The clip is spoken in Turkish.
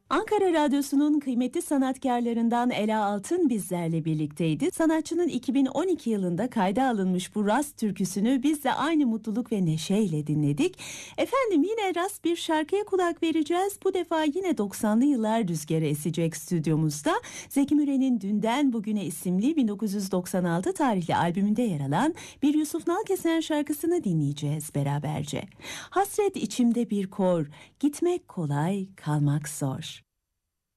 Ankara Radyosu'nun kıymetli sanatkarlarından Ela Altın bizlerle birlikteydi. Sanatçının 2012 yılında kayda alınmış bu Rast türküsünü biz de aynı mutluluk ve neşeyle dinledik. Efendim yine Rast bir şarkıya kulak vereceğiz. Bu defa yine 90'lı yıllar rüzgarı esecek stüdyomuzda. Zeki Müren'in Dünden Bugüne isimli 1996 tarihli albümünde yer alan bir Yusuf Nalkesen şarkısını dinleyeceğiz beraberce. Hasret içimde bir kor, gitmek kolay, kalmak zor.